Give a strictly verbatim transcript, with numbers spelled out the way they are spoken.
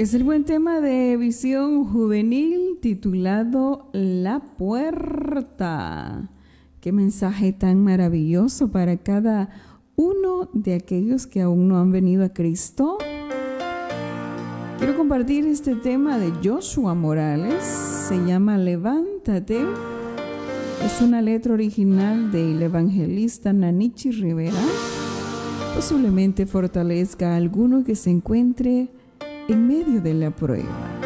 Es el buen tema de Visión Juvenil titulado La Puerta. Qué mensaje tan maravilloso para cada uno de aquellos que aún no han venido a Cristo. Quiero compartir este tema de Joshua Morales. Se llama Levántate. Es una letra original del evangelista Nanichi Rivera. Posiblemente fortalezca a alguno que se encuentre en medio de la prueba.